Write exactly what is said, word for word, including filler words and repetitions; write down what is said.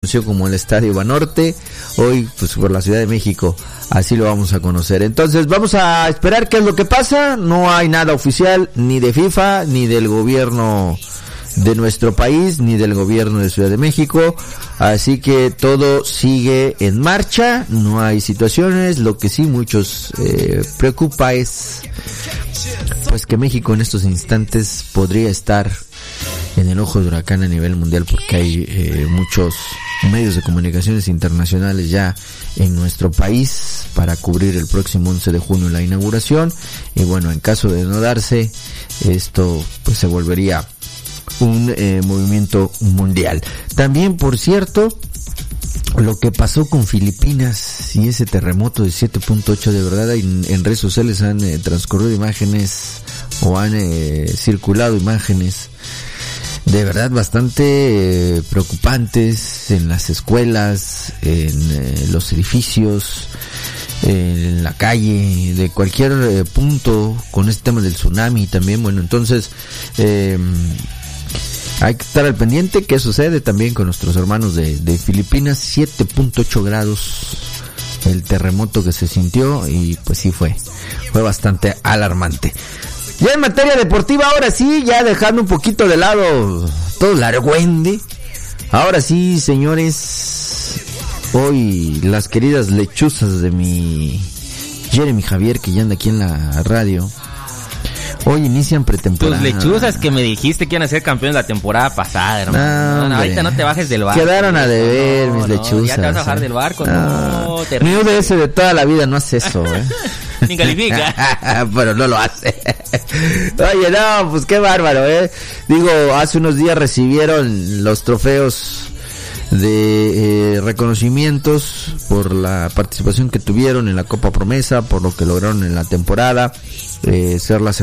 conoció como el Estadio Banorte, hoy pues por la Ciudad de México, así lo vamos a conocer. Entonces vamos a esperar qué es lo que pasa. No hay nada oficial ni de FIFA, ni del gobierno de nuestro país, ni del gobierno de Ciudad de México, así que todo sigue en marcha, no hay situaciones. Lo que sí muchos eh, preocupa es pues que México en estos instantes podría estar en el ojo de huracán a nivel mundial, porque hay eh, muchos medios de comunicaciones internacionales ya en nuestro país para cubrir el próximo once de junio la inauguración, y bueno, en caso de no darse esto, pues se volvería un eh, movimiento mundial. También, por cierto, lo que pasó con Filipinas y ese terremoto de siete punto ocho, de verdad en, en redes sociales han eh, transcurrido imágenes o han eh, circulado imágenes de verdad bastante eh, preocupantes en las escuelas, en eh, los edificios, eh, en la calle, de cualquier eh, punto, con este tema del tsunami también. Bueno, entonces eh, hay que estar al pendiente qué sucede también con nuestros hermanos de, de Filipinas. Siete punto ocho grados el terremoto que se sintió, y pues sí fue, fue bastante alarmante. Ya en materia deportiva, ahora sí, ya dejando un poquito de lado todo el argüende, ahora sí, señores, hoy las queridas lechuzas de mi Jeremy Javier, que ya anda aquí en la radio, hoy inician pretemporada. Tus lechuzas que me dijiste que iban a ser campeones la temporada pasada, hermano. No, no, no, ahorita no te bajes del barco. Quedaron a deber, no, mis no, lechuzas. Ya te vas a bajar del barco, no. no Ni U D S de toda la vida no hace eso, eh. Ni califica. Pero no lo hace. Oye, no, pues qué bárbaro, eh. Digo, hace unos días recibieron los trofeos de eh, reconocimientos por la participación que tuvieron en la Copa Promesa, por lo que lograron en la temporada, eh, ser la